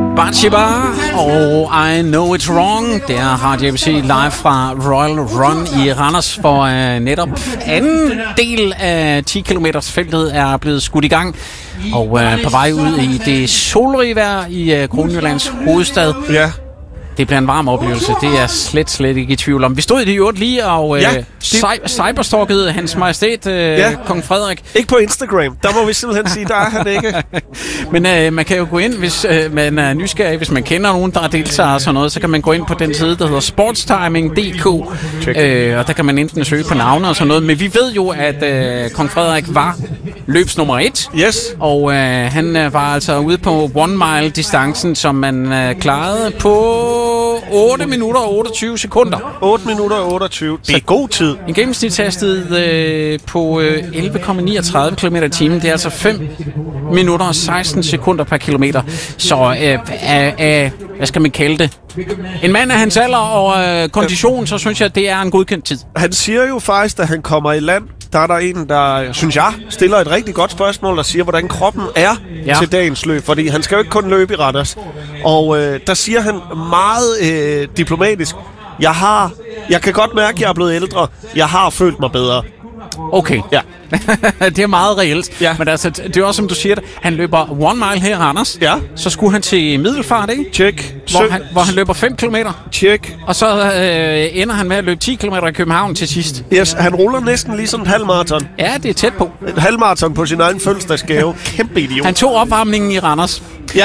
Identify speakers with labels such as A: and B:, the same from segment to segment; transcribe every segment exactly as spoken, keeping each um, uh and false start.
A: Batshiba og I Know It's Wrong. Det er Radio A B C live fra Royal Run i Randers, hvor uh, netop anden del af ti kilometers feltet er blevet skudt i gang. Og uh, på vej ud i det solrige vejr i uh, Kronjyllands hovedstad.
B: Ja.
A: Det bliver en varm oplevelse, det er jeg slet, slet ikke i tvivl om. Vi stod i det jo lige og øh,
B: ja, det...
A: cy- cyberstalkede hans majestæt, øh, ja. Kong Frederik.
B: Ikke på Instagram, der må vi simpelthen sige, der er han ikke.
A: Men øh, man kan jo gå ind, hvis øh, man er nysgerrig, hvis man kender nogen, der deltager og sådan noget, så kan man gå ind på den side, der hedder sportstiming punktum d k, øh, og der kan man enten søge på navne og sådan noget. Men vi ved jo, at øh, Kong Frederik var løbs nummer et,
B: yes.
A: og øh, han øh, var altså ude på one mile distancen, som man øh, klarede på otte minutter og otteogtyve sekunder.
B: otte minutter og otteogtyve. Det er god tid.
A: En gennemsnitshastighed øh, på øh, elleve komma niogtredive kilometer i timen. Det er altså fem minutter og seksten sekunder per kilometer. Så øh, øh, øh, hvad skal man kalde det? En mand af hans alder og øh, kondition, så synes jeg, at det er en godkendt tid.
B: Han siger jo faktisk, da han kommer i land, der er der en, der, synes jeg, stiller et rigtig godt spørgsmål, der siger, hvordan kroppen er ja. til dagens løb. Fordi han skal jo ikke kun løbe i Randers. Og øh, der siger han meget øh, diplomatisk, jeg har, jeg kan godt mærke, at jeg er blevet ældre. Jeg har følt mig bedre.
A: Okay.
B: Ja.
A: Det er meget reelt.
B: Ja.
A: Men altså, det er også, som du siger det, han løber one mile her i Randers.
B: Ja.
A: Så skulle han til Middelfart, ikke?
B: Check.
A: Hvor han, hvor han løber fem kilometer.
B: Check.
A: Og så øh, ender han med at løbe ti kilometer i København til sidst.
B: Yes, han ruller næsten ligesom en halvmarathon.
A: Ja, det er tæt på.
B: En halvmarathon på sin egen fødselsdagsgave. Kæmpe idiot.
A: Han tog opvarmningen i Randers.
B: Ja.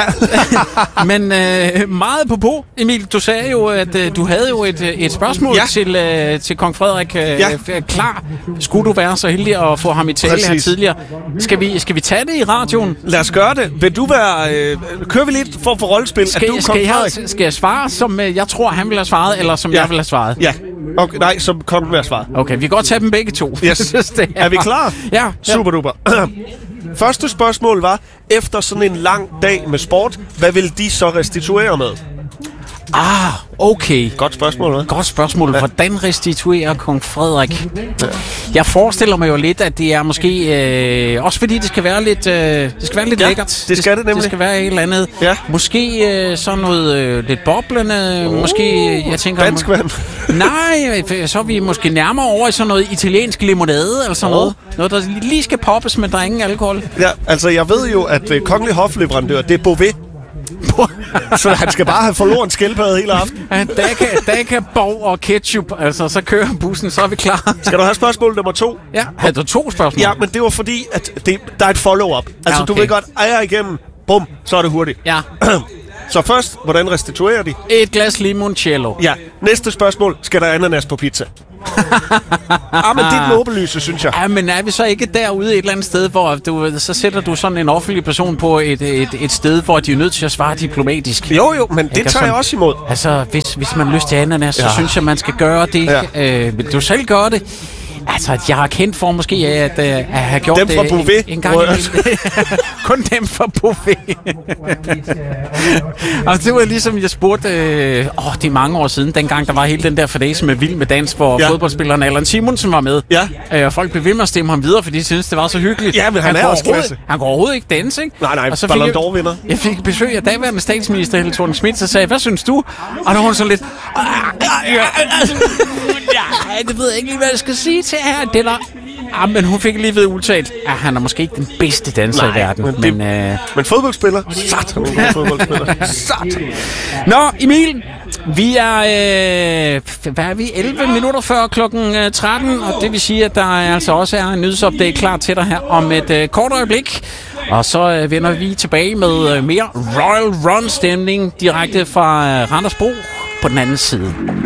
A: Men øh, meget på på, Emil, du sagde jo, at øh, du havde jo et, et spørgsmål
B: ja.
A: til, øh, til Kong Frederik øh,
B: ja.
A: klar. Skulle du være så heldig at få ham i tale Præcis. her tidligere? Skal vi, skal vi tage det i radioen?
B: Lad os gøre det. Vil du være... Øh, kører vi lidt for for rollespil?
A: Skal,
B: du
A: skal, jeg, skal jeg svare, som øh, jeg tror, han ville have svaret, eller som ja. jeg ville have svaret?
B: Ja. Okay, nej, som kongen vil have svaret.
A: Okay, vi kan godt tage dem begge to.
B: Yes. er, er vi klar?
A: Ja.
B: Super duper. Første spørgsmål var, efter sådan en lang dag med sport, hvad vil de så restituere med?
A: Ah, okay.
B: Godt spørgsmål, hvad?
A: Godt spørgsmål. Ja. Hvordan restituerer Kong Frederik? Ja. Jeg forestiller mig jo lidt, at det er måske... Øh, også fordi det skal være lidt, øh, det skal være lidt
B: ja,
A: lækkert.
B: det skal det nemlig.
A: Det skal være et eller andet.
B: Ja.
A: Måske øh, sådan noget øh, lidt boblende. Oh, måske, jeg tænker...
B: Dansk vand.
A: Nej, så er vi måske nærmere over i sådan noget italiensk limonade, eller sådan oh. noget. Noget, der lige skal poppes, men der er ingen alkohol.
B: Ja, altså jeg ved jo, at øh, kongelig hofleverandør, det er Beauvais. Så han skal bare have forloren skildpadde hele aften.
A: Daka, Daka, Borg og ketchup. Altså, så kører bussen, så er vi klar.
B: Skal du have spørgsmål nummer to?
A: Ja, havde du to spørgsmål?
B: Ja, men det var fordi, at det, der er et follow-up. Altså, ja, okay. Du ved godt, ejer igennem, bum, så er det hurtigt.
A: Ja.
B: Så først, hvordan restituerer de?
A: Et glas limoncello.
B: Ja, næste spørgsmål, skal der ananas på pizza? ah, men det er den åbenlyse, synes jeg.
A: Ja, men er vi så ikke derude et eller andet sted, hvor du, så sætter du sådan en offentlig person på et, et, et sted, hvor de er nødt til at svare diplomatisk?
B: Jo, jo, men det tager jeg også imod.
A: Altså, hvis, hvis man har lyst til ananas, ja. så synes jeg, man skal gøre det. Ja. Øh, vil du selv gøre det? Altså, jeg har kendt for måske at, at, at have gjort
B: dem
A: det
B: fra Beauvais.
A: en, en gang. Kun dem fra Beauvais. Altså, det var ligesom, jeg spurgte, øh, åh, det er mange år siden, dengang der var hele den der fadese med Vild med Dans, hvor ja. fodboldspilleren Allan Simonsen var med.
B: Ja.
A: Øh, og folk blev ved med at stemme ham videre, fordi de syntes, det var så hyggeligt.
B: Ja, men han, han er også klasse.
A: Han går overhovedet ikke danse, ikke?
B: Nej, nej,
A: og så
B: Ballon d'Or vinder.
A: Jeg, jeg fik besøg af daværende statsminister Helle Thorning-Schmidt, så sagde, hvad synes du? Og der var hun så lidt... Ja, det ved jeg ikke lige, hvad jeg skal sige til her. Det der... Ja, men hun fik lige ved udtalt, at han er måske ikke den bedste danser Nej, i verden.
B: Men,
A: men,
B: det,
A: øh...
B: men fodboldspiller? Satan, fodboldspiller. Satan.
A: Nå, Emil, vi er, øh, hvad er vi, elleve minutter før klokken tretten, og det vil sige, at der altså også er en nyhedsupdate klar til dig her om et øh, kort øjeblik. Og så øh, vender vi tilbage med øh, mere Royal Run-stemning direkte fra øh, Randersbro på den anden side.